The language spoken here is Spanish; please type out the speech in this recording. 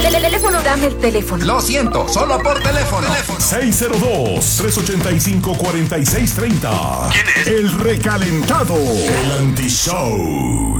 Teléfono, dame el teléfono. Lo siento, solo por teléfono. 602-385-4630. ¿Quién es? El recalentado. El anti-show.